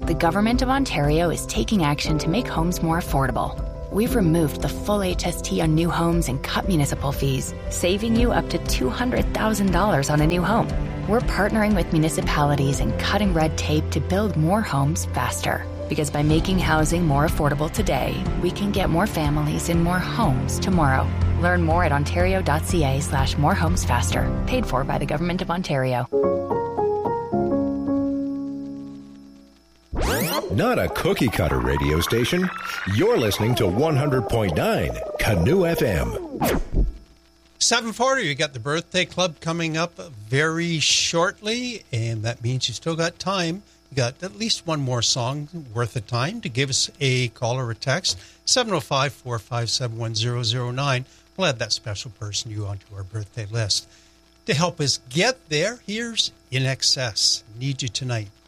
the Government of Ontario is taking action to make homes more affordable. We've removed the full HST on new homes and cut municipal fees, saving you up to $200,000 on a new home. We're partnering with municipalities and cutting red tape to build more homes faster. Because by making housing more affordable today, we can get more families in more homes tomorrow. Learn more at ontario.ca/morehomesfaster. Paid for by the Government of Ontario. Not a cookie-cutter radio station. You're listening to 100.9 Canoe FM. 7:40, you got the birthday club coming up very shortly, and that means you still got time. You got at least one more song worth of time to give us a call or a text. 705-457-1009. We'll add that special person you onto our birthday list. To help us get there, here's In Excess. Need You Tonight.